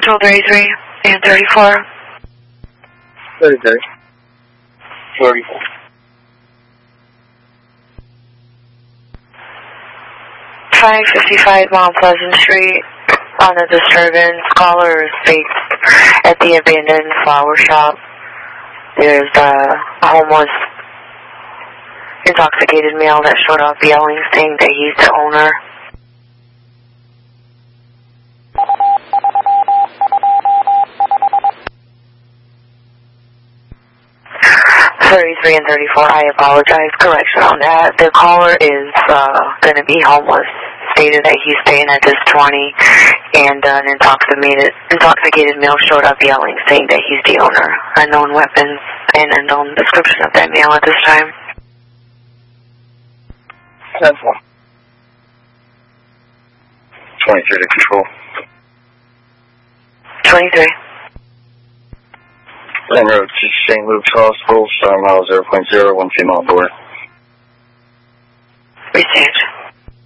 Control 33 and 34. 33. 34. Five 55 Mount Pleasant Street. On a disturbance, caller is based at the abandoned flower shop. There's a homeless, intoxicated male that showed up yelling, saying that he's the owner. 33 and 34, I apologize. Correction on that. The caller is going to be homeless. Stated that he's staying at this 20, and an intoxicated male showed up yelling, saying that he's the owner. Unknown weapons and unknown description of that male at this time. 10-4. 23 to control. 23. Lane Road to St. Luke's Hospital, 7 miles 0.0, 1 female on board. Received.